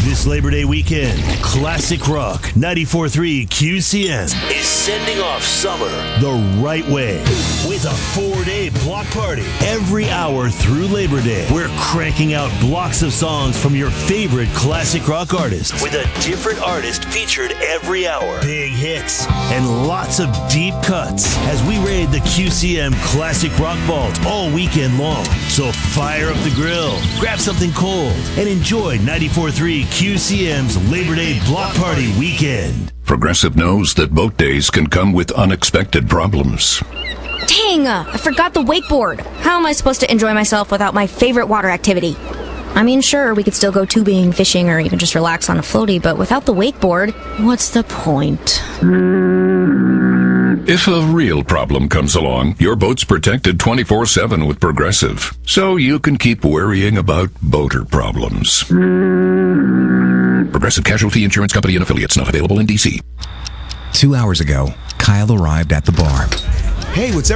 This Labor Day weekend, Classic Rock 94.3 QCM is sending off summer the right way with a 4-day block party. Every hour through Labor Day, we're cranking out blocks of songs from your favorite classic rock artists with a different artist featured every hour. Big hits and lots of deep cuts as we raid the QCM Classic Rock Vault all weekend long. So fire up the grill, grab something cold, and enjoy 94.3 QCM's Labor Day Block Party weekend. Progressive knows that boat days can come with unexpected problems. Dang, I forgot the wakeboard. How am I supposed to enjoy myself without my favorite water activity? I mean, sure, we could still go tubing, fishing, or even just relax on a floaty, but without the wakeboard, what's the point? If a real problem comes along, your boat's protected 24/7 with Progressive, so you can keep worrying about boater problems. Progressive Casualty Insurance Company and affiliates, not available in D.C. 2 hours ago, Kyle arrived at the bar. Hey, what's